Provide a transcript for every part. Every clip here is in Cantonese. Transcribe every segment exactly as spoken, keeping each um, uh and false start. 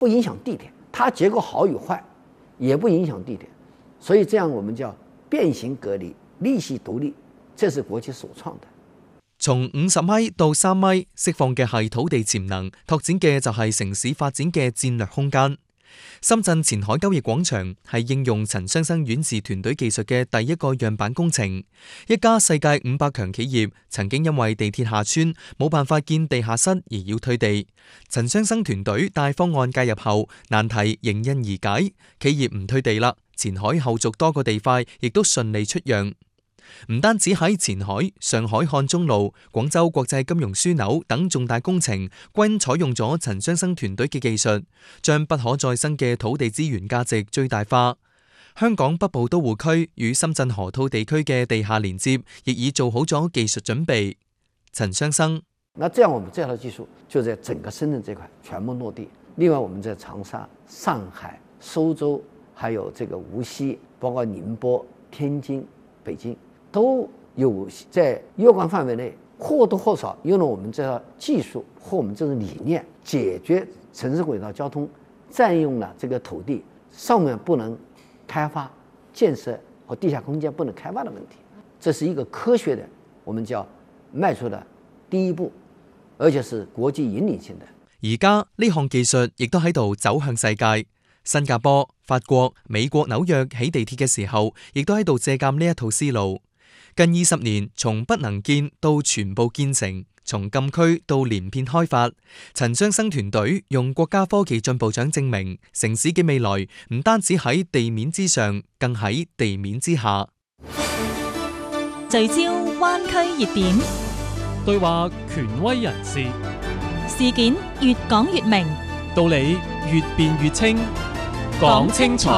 不影響地點，它結構好與壞，也不影響地點，所以這樣我們叫變形隔離、立系獨立，這是國際首創的。 從五十米到三米，釋放嘅係土地潛能，拓展嘅就係城市發展嘅戰略空間。深圳前海交易廣場係應用陳雙生院士團隊技術嘅第一個樣板工程。一家世界五百強企業曾經因為地鐵下村冇辦法建地下室而要退地，陳雙生團隊帶方案介入後，難題迎刃而解，企業唔退地啦。前海後續多個地塊亦都順利出讓。唔單止喺前海、上海漢中路、廣州國際金融樞紐等重大工程，均採用咗陳雙生團隊嘅技術，將不可再生嘅土地資源價值最大化。香港北部都會區與深圳河套地區嘅地下連接，亦已做好咗技術準備。陳雙生， 那這樣我們這套技術就在整個深圳這塊全部落地。另外，我們在長沙、上海、蘇州，還有這個無錫，包括寧波、天津、北京，都有在若干範圍內或多或少用了我們這套技術或我們這種理念，解決城市軌道交通佔用了這個土地上面不能開發建設和地下空間不能開發的問題。這是一個科學的，我們叫邁出的第一步，而且是國際引領性的。 而家呢項技術亦都喺度走向世界。新加坡、法國、美國紐約起地鐵嘅時候，亦都喺度借鑑呢一套思路。近二十年，從不能建到全部建成，從禁區到連片開發，陳雙生團隊用國家科技進步獎證明，城市嘅未來唔單止喺地面之上，更喺地面之下。 聚焦灣區熱點， 對話權威人士， 事件越講越明， 道理越辯越清，講清楚。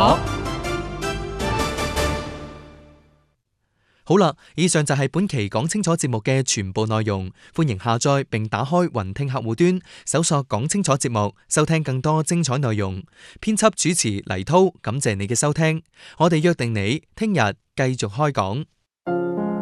好啦，以上就係本期講清楚節目嘅全部內容。歡迎下載並打開雲聽客戶端，搜索講清楚節目，收聽更多精彩內容。編輯主持黎濤，感謝你嘅收聽。我哋約定你聽日繼續開講。